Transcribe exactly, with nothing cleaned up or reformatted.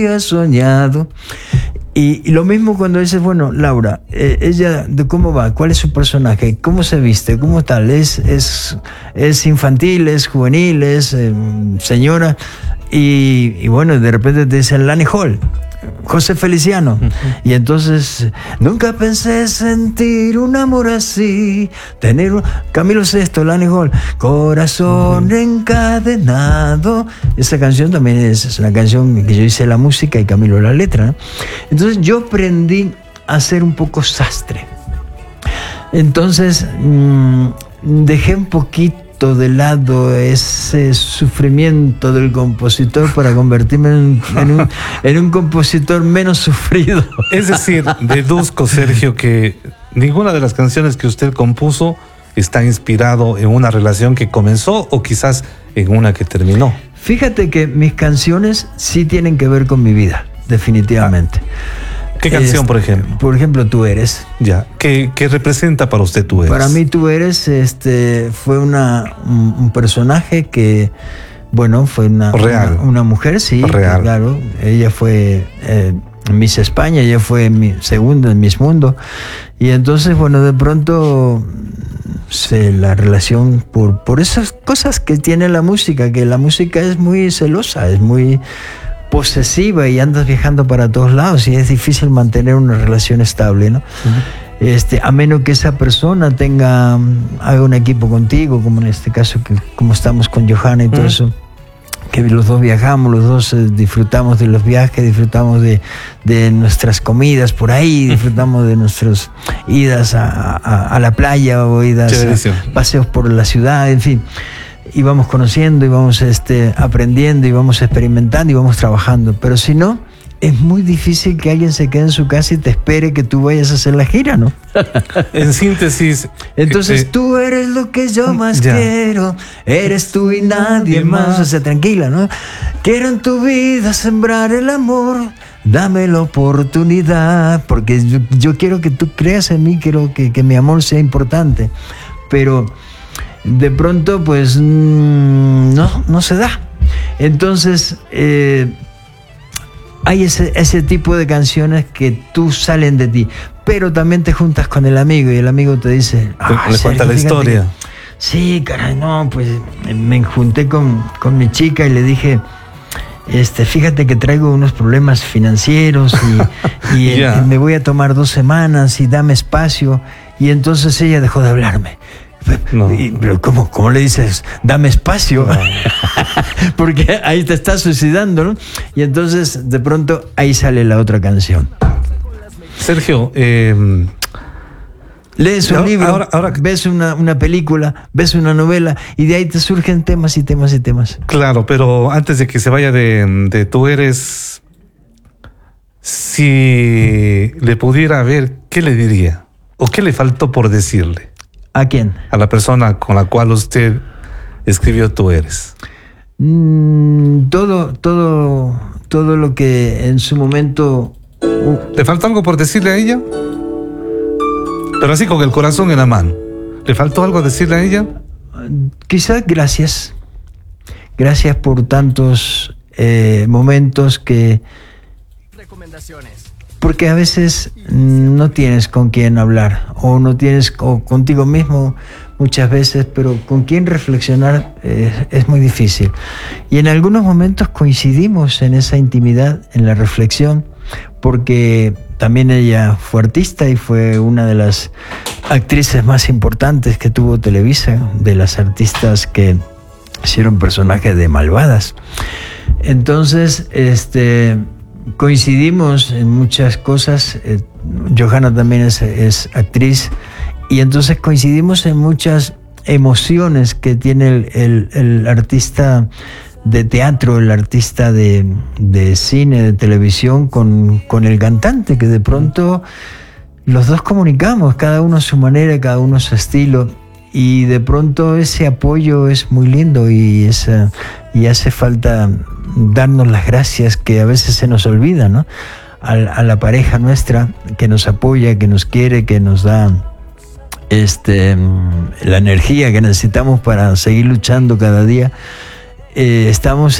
había soñado. Y, y lo mismo cuando dices, bueno, Laura, eh, ella, ¿de cómo va? ¿Cuál es su personaje? ¿Cómo se viste? ¿Cómo tal? ¿Es, es, es infantil? ¿Es juvenil? ¿Es eh, señora? Y, y bueno, de repente te dicen Lani Hall, José Feliciano. Uh-huh. Y entonces, nunca pensé sentir un amor así, tener un... Camilo Sesto, Lani Hall, corazón uh-huh. encadenado. Esa canción también es, es una canción que yo hice la música y Camilo la letra, ¿no? Entonces yo aprendí a ser un poco sastre. Entonces mmm, dejé un poquito de lado ese sufrimiento del compositor para convertirme en un, en un, en un compositor menos sufrido. Es decir, deduzco, Sergio, que ninguna de las canciones que usted compuso está inspirado en una relación que comenzó o quizás en una que terminó. Fíjate que mis canciones sí tienen que ver con mi vida, definitivamente. Ah. ¿Qué canción, este, por ejemplo? Por ejemplo, Tú Eres. Ya. ¿Qué, qué representa para usted Tú Eres? Para mí Tú Eres este, fue una, un, un personaje que, bueno, fue una, Real. una, una mujer, sí, Real. Claro. Ella fue eh, Miss España, ella fue mi segunda en Miss Mundo. Y entonces, bueno, de pronto se, la relación por, por esas cosas que tiene la música, que la música es muy celosa, es muy posesiva y andas viajando para todos lados y es difícil mantener una relación estable, ¿no? Uh-huh. Este, a menos que esa persona tenga, haga un equipo contigo, como en este caso, que, como estamos con Johanna y todo uh-huh. eso, que los dos viajamos, los dos eh, disfrutamos de los viajes, disfrutamos de, de nuestras comidas por ahí, disfrutamos de nuestras idas a, a, a la playa o idas a paseos por la ciudad, en fin. Y vamos conociendo y vamos este, aprendiendo y vamos experimentando y vamos trabajando. Pero si no, es muy difícil que alguien se quede en su casa y te espere que tú vayas a hacer la gira, ¿no? En síntesis... Entonces, eh, tú eres lo que yo más ya. quiero, eres tú y nadie más. O sea, tranquila, ¿no? Quiero en tu vida sembrar el amor, dame la oportunidad, porque yo, yo quiero que tú creas en mí, quiero que, que mi amor sea importante. Pero... de pronto pues mmm, no, no se da. Entonces eh, hay ese, ese tipo de canciones que tú salen de ti, pero también te juntas con el amigo y el amigo te dice, ah, le cuenta la historia. Que, sí, caray, no, pues me junté con, con mi chica y le dije, este, fíjate que traigo unos problemas financieros y, y yeah. me voy a tomar dos semanas y dame espacio. Y entonces ella dejó de hablarme. No. Y, pero ¿cómo, ¿cómo le dices? Dame espacio. No. Porque ahí te estás suicidando, ¿no? Y entonces de pronto ahí sale la otra canción. Sergio, eh, lees un ahora, libro, ahora, ahora, ves una, una película, ves una novela y de ahí te surgen temas y temas y temas. Claro, pero antes de que se vaya de, de Tú Eres, si le pudiera ver, ¿qué le diría? ¿O qué le faltó por decirle? ¿A quién? A la persona con la cual usted escribió Tú Eres. Mm, todo, todo, todo lo que en su momento... Uh, ¿Le faltó algo por decirle a ella? Pero así con el corazón en la mano. ¿Le faltó algo decirle a ella? Quizás gracias. Gracias por tantos eh, momentos que... Recomendaciones. Porque a veces no tienes con quién hablar o no tienes o contigo mismo muchas veces, pero con quién reflexionar eh, es muy difícil. Y en algunos momentos coincidimos en esa intimidad, en la reflexión, porque también ella fue artista y fue una de las actrices más importantes que tuvo Televisa, de las artistas que hicieron personajes de malvadas. Entonces, este... coincidimos en muchas cosas. eh, Johanna también es, es actriz y entonces coincidimos en muchas emociones que tiene el, el, el artista de teatro, el artista de, de cine, de televisión con, con el cantante, que de pronto los dos comunicamos, cada uno a su manera, cada uno a su estilo, y de pronto ese apoyo es muy lindo y, esa, y hace falta darnos las gracias que a veces se nos olvida, ¿no? A, a la pareja nuestra que nos apoya, que nos quiere, que nos da este, la energía que necesitamos para seguir luchando cada día. Eh, estamos